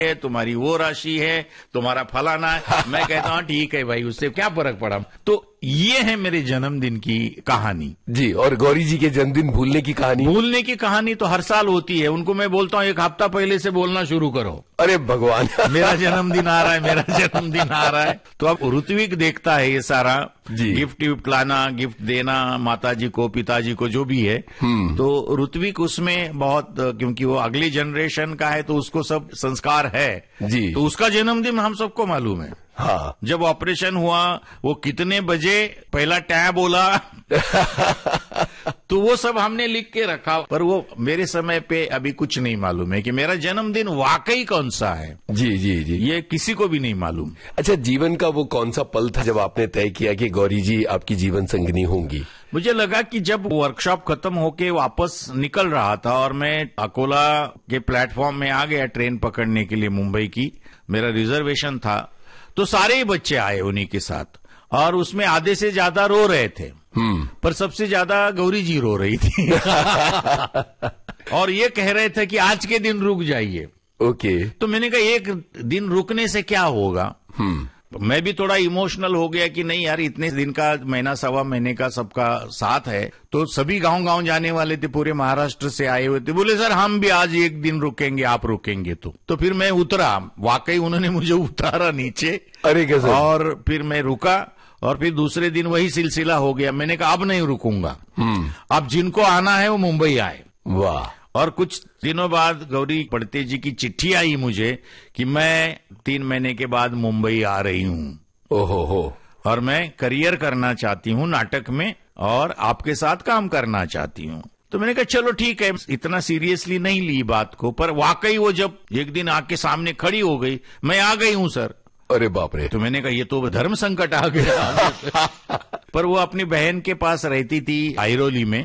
है, तुम्हारी वो राशि है, तुम्हारा फलाना है। मैं कहता हूँ ठीक है भाई, उससे क्या फर्क पड़ा। तो ये है मेरे जन्मदिन की कहानी जी। और गौरी जी के जन्मदिन भूलने की कहानी? भूलने की कहानी तो हर साल होती है। उनको मैं बोलता हूँ एक हफ्ता पहले से बोलना शुरू करो, अरे भगवान मेरा जन्मदिन आ रहा है, मेरा जन्मदिन आ रहा है। तो अब ऋत्विक देखता है ये सारा जी। गिफ्ट विफ्ट लाना, गिफ्ट देना माताजी को, पिताजी को, जो भी है। तो ऋत्विक उसमें बहुत, क्योंकि वो अगली जनरेशन का है तो उसको सब संस्कार है जी। तो उसका जन्मदिन हम सबको मालूम है। हाँ। जब ऑपरेशन हुआ वो कितने बजे पहला टैब बोला तो वो सब हमने लिख के रखा। पर वो मेरे समय पे अभी कुछ नहीं मालूम है कि मेरा जन्मदिन वाकई कौन सा है। जी जी जी। ये किसी को भी नहीं मालूम। अच्छा, जीवन का वो कौन सा पल था जब आपने तय किया कि गौरी जी आपकी जीवन संगिनी होंगी? मुझे लगा कि जब वर्कशॉप खत्म होके वापस निकल रहा था और मैं अकोला के प्लेटफॉर्म में आ गया ट्रेन पकड़ने के लिए मुंबई की, मेरा रिजर्वेशन था, तो सारे ही बच्चे आए उन्हीं के साथ और उसमें आधे से ज्यादा रो रहे थे। पर सबसे ज्यादा गौरी जी रो रही थी और ये कह रहे थे कि आज के दिन रुक जाइए। ओके। तो मैंने कहा एक दिन रुकने से क्या होगा। मैं भी थोड़ा इमोशनल हो गया कि नहीं यार, इतने दिन का, महीना सवा महीने का सबका साथ है। तो सभी गांव जाने वाले थे, पूरे महाराष्ट्र से आए हुए थे। बोले सर हम भी आज एक दिन रुकेंगे, आप रुकेंगे तो फिर मैं उतरा। वाकई उन्होंने मुझे उतारा नीचे। अरे कैसे? और फिर मैं रुका और फिर दूसरे दिन वही सिलसिला हो गया। मैंने कहा अब नहीं रुकूंगा, अब जिनको आना है वो मुंबई आए। वाह। और कुछ दिनों बाद गौरी पड़ते जी की चिट्ठी आई मुझे कि मैं 3 महीने के बाद मुंबई आ रही हूँ। ओहो हो। और मैं करियर करना चाहती हूँ नाटक में और आपके साथ काम करना चाहती हूँ। तो मैंने कहा चलो ठीक है, इतना सीरियसली नहीं ली बात को। पर वाकई वो जब एक दिन आके सामने खड़ी हो गई, मैं आ गई हूँ सर। अरे बाप रे। तो मैंने कहा ये तो धर्म संकट आ गया पर वो अपनी बहन के पास रहती थी आइरोली में,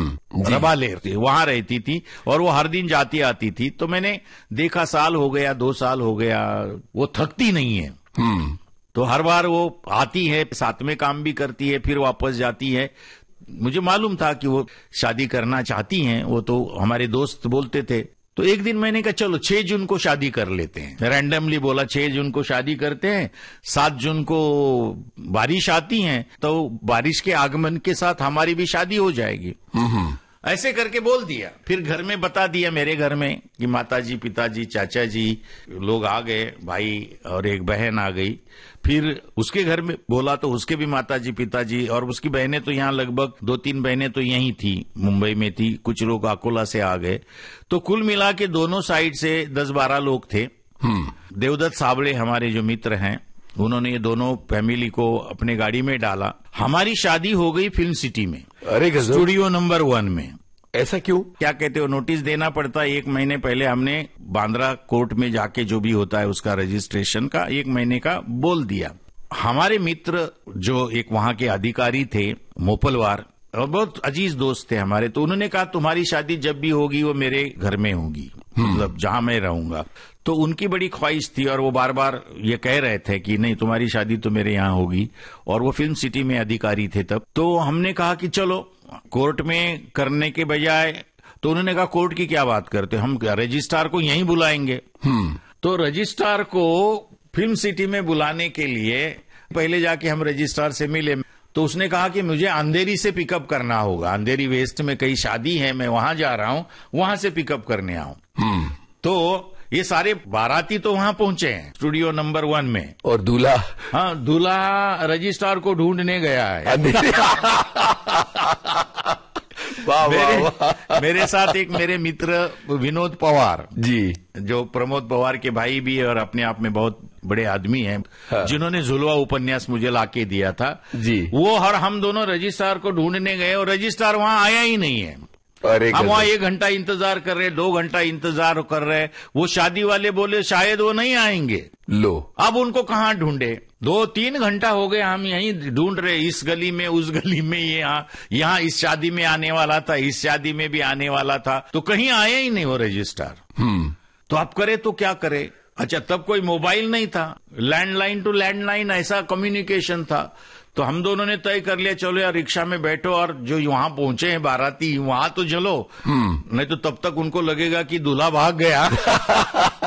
रबाले थी, वहां रहती थी और वो हर दिन जाती आती थी। तो मैंने देखा, साल हो गया, 2 साल हो गया, वो थकती नहीं है। तो हर बार वो आती है, साथ में काम भी करती है, फिर वापस जाती है। मुझे मालूम था कि वो शादी करना चाहती हैं, वो तो हमारे दोस्त बोलते थे। तो एक दिन मैंने कहा चलो 6 जून को शादी कर लेते हैं। रैंडमली बोला 6 जून को शादी करते हैं, 7 जून को बारिश आती है तो बारिश के आगमन के साथ हमारी भी शादी हो जाएगी। ऐसे करके बोल दिया। फिर घर में बता दिया, मेरे घर में, कि माताजी, पिताजी, चाचा जी लोग आ गए, भाई और एक बहन आ गई। फिर उसके घर में बोला तो उसके भी माताजी, पिताजी और उसकी बहनें, तो यहाँ लगभग 2-3 बहनें तो यहीं थी, मुंबई में थी, कुछ लोग अकोला से आ गए। तो कुल मिला के दोनों साइड से 10-12 लोग थे। देवदत्त साबळे हमारे जो मित्र हैं, उन्होंने ये दोनों फैमिली को अपने गाड़ी में डाला। हमारी शादी हो गई फिल्म सिटी में। अरे गजब। स्टूडियो नंबर 1 में। ऐसा क्यों? क्या कहते हो, नोटिस देना पड़ता है 1 महीने पहले। हमने बांद्रा कोर्ट में जाके जो भी होता है उसका रजिस्ट्रेशन का 1 महीने का बोल दिया। हमारे मित्र जो एक वहां के अधिकारी थे, मोपलवार, और बहुत अजीज दोस्त थे हमारे, तो उन्होंने कहा तुम्हारी शादी जब भी होगी वो मेरे घर में होगी, मतलब जहां मैं रहूंगा। तो उनकी बड़ी ख्वाहिश थी और वो बार बार ये कह रहे थे कि नहीं तुम्हारी शादी तो मेरे यहाँ होगी। और वो फिल्म सिटी में अधिकारी थे तब। तो हमने कहा कि चलो कोर्ट में करने के बजाय, तो उन्होंने कहा कोर्ट की क्या बात करते, हम रजिस्ट्रार को यहीं बुलाएंगे। तो रजिस्ट्रार को फिल्म सिटी में बुलाने के लिए पहले जाके हम रजिस्ट्रार से मिले। तो उसने कहा कि मुझे अंधेरी से पिकअप करना होगा, अंधेरी वेस्ट में कहीं शादी है, मैं वहां जा रहा हूं, वहां से पिकअप करने आऊं। तो ये सारे बाराती तो वहां पहुंचे हैं स्टूडियो नंबर 1 में। और दूल्हा? हाँ, दूल्हा रजिस्ट्रार को ढूंढने गया है। मेरे साथ एक मेरे मित्र विनोद पवार जी, जो प्रमोद पवार के भाई भी है और अपने आप में बहुत बड़े आदमी हैं। हाँ। जिन्होंने झुलवा उपन्यास मुझे लाके दिया था जी, वो और हम दोनों रजिस्ट्रार को ढूंढने गए और रजिस्ट्रार वहां आया ही नहीं है। हम वहां 1 घंटा इंतजार कर रहे, 2 घंटा इंतजार कर रहे। वो शादी वाले बोले शायद वो नहीं आएंगे। लो, अब उनको कहाँ ढूंढे? 2-3 घंटा हो गए हम यहीं ढूंढ रहे, इस गली में, उस गली में, यहाँ इस शादी में आने वाला था, इस शादी में भी आने वाला था, तो कहीं आया ही नहीं वो रजिस्ट्रार। तो अब करे तो क्या करे? अच्छा, तब कोई मोबाइल नहीं था, लैंडलाइन टू लैंडलाइन ऐसा कम्युनिकेशन था। तो हम दोनों ने तय कर लिया चलो यार रिक्शा में बैठो और जो वहां पहुंचे हैं बाराती वहां तो चलो, नहीं तो तब तक उनको लगेगा कि दूल्हा भाग गया।